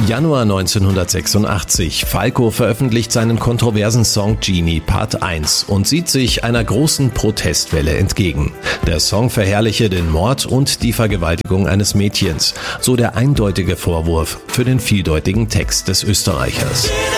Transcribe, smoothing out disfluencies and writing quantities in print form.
Januar 1986. Falco veröffentlicht seinen kontroversen Song Genie Part 1 und sieht sich einer großen Protestwelle entgegen. Der Song verherrliche den Mord und die Vergewaltigung eines Mädchens, so der eindeutige Vorwurf für den vieldeutigen Text des Österreichers.